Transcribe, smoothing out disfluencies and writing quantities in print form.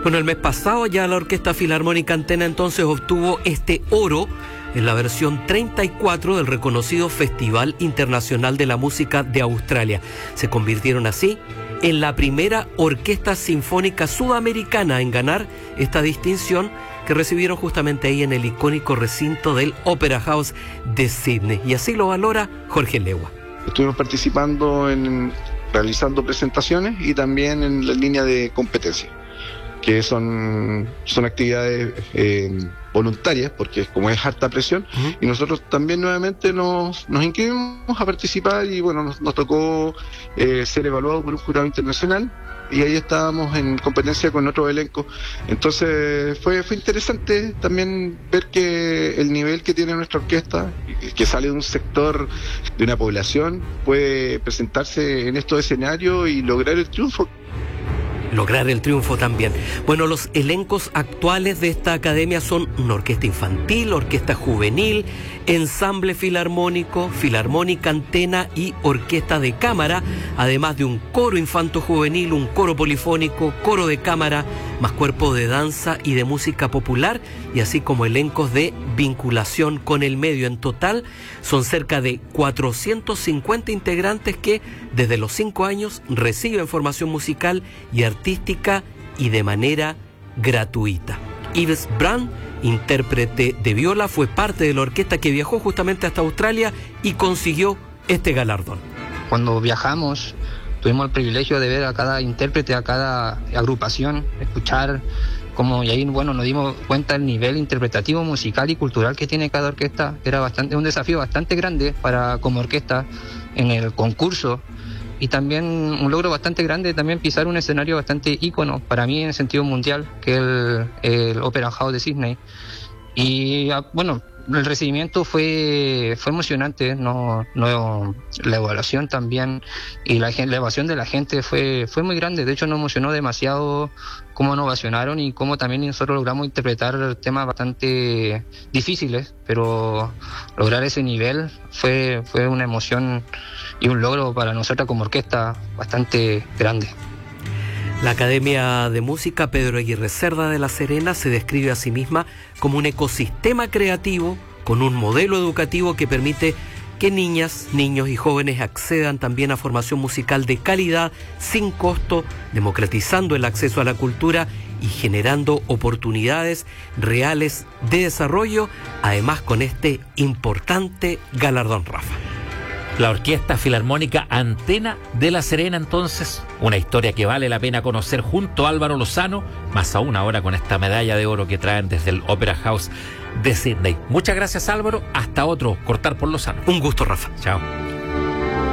Bueno, el mes pasado ya la Orquesta Filarmónica Antena entonces obtuvo este oro en la versión 34 del reconocido Festival Internacional de la Música de Australia. Se convirtieron así en la primera orquesta sinfónica sudamericana en ganar esta distinción, que recibieron justamente ahí en el icónico recinto del Opera House de Sydney. Y así lo valora Jorge Legua. Estuvimos participando realizando presentaciones y también en la línea de competencia, que son actividades voluntarias, porque como es harta presión, y nosotros también nuevamente nos inscribimos a participar y bueno, nos tocó ser evaluados por un jurado internacional, y ahí estábamos en competencia con otro elenco. Entonces fue interesante también ver que el nivel que tiene nuestra orquesta, que sale de un sector de una población, puede presentarse en estos escenarios y lograr el triunfo. También. Bueno, los elencos actuales de esta academia son una orquesta infantil, orquesta juvenil, ensamble filarmónico, filarmónica Antena y orquesta de cámara, además de un coro infanto-juvenil, un coro polifónico, coro de cámara, más cuerpo de danza y de música popular, y así como elencos de vinculación con el medio. En total son cerca de 450 integrantes que desde los 5 años reciben formación musical y artística y de manera gratuita. Yves Brand, intérprete de viola, fue parte de la orquesta que viajó justamente hasta Australia y consiguió este galardón. Cuando viajamos tuvimos el privilegio de ver a cada intérprete, a cada agrupación, escuchar y ahí bueno, nos dimos cuenta del nivel interpretativo, musical y cultural que tiene cada orquesta. Era un desafío bastante grande como orquesta en el concurso, y también un logro bastante grande también pisar un escenario bastante ícono para mí en el sentido mundial, que es el Opera House de Sydney. Y bueno, el recibimiento fue emocionante, la evaluación también, y la evaluación de la gente fue muy grande. De hecho, nos emocionó demasiado cómo nos ovacionaron y cómo también nosotros logramos interpretar temas bastante difíciles, pero lograr ese nivel fue una emoción y un logro para nosotros como orquesta bastante grande. La Academia de Música Pedro Aguirre Cerda de La Serena se describe a sí misma como un ecosistema creativo con un modelo educativo que permite que niñas, niños y jóvenes accedan también a formación musical de calidad sin costo, democratizando el acceso a la cultura y generando oportunidades reales de desarrollo, además con este importante galardón, Rafa. La Orquesta Filarmónica Antena de La Serena, entonces, una historia que vale la pena conocer junto a Álvaro Lozano, más aún ahora con esta medalla de oro que traen desde el Opera House de Sydney. Muchas gracias, Álvaro. Hasta otro Cortar por Lozano. Un gusto, Rafa. Chao.